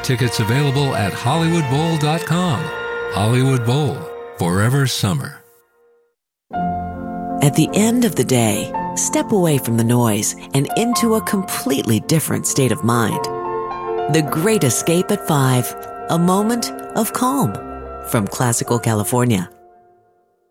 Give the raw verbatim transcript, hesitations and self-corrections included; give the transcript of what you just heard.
Tickets available at hollywood bowl dot com. Hollywood Bowl, forever summer. At the end of the day, step away from the noise and into a completely different state of mind. The Great Escape at five, a moment of calm from Classical California.